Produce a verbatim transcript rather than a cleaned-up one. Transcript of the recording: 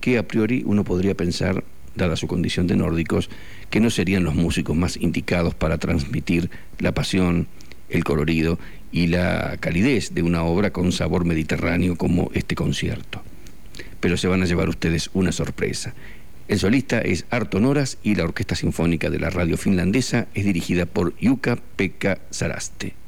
que a priori uno podría pensar, dada su condición de nórdicos, que no serían los músicos más indicados para transmitir la pasión, el colorido y la calidez de una obra con sabor mediterráneo como este concierto. Pero se van a llevar ustedes una sorpresa. El solista es Arto Noras y la Orquesta Sinfónica de la Radio Finlandesa es dirigida por Jukka-Pekka Saraste.